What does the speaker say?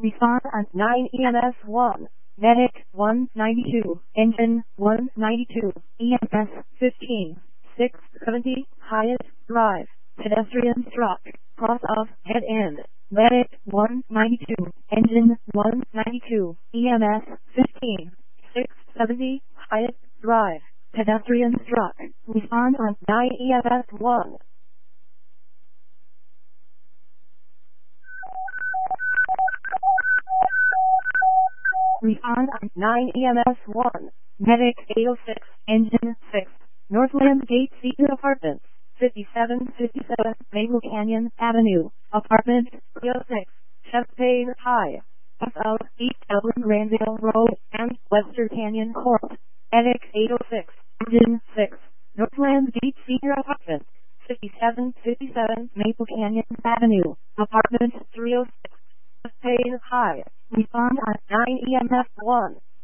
Respond on 9 EMS 1. Medic 192. Engine 192. EMS 15. 670. Hyatt Drive. Pedestrian struck. Cross off head end. Medic 192. Engine 192. EMS 15. 670. Hyatt Drive. Pedestrian struck. Respond on 9 EMS 1. Respond on 9 EMS 1. Medic 806. Engine 6. Northland Gate Seaton Apartments. 5757 Maple Canyon Avenue. Apartment 306. Champaign High. South East Dublin Granville Road and Webster Canyon Court. Medic 806. Engine 6. Northland Gate Seaton Apartments. 5757 Maple Canyon Avenue. Apartment 306. Champaign High. Respond on 9 EMS 1.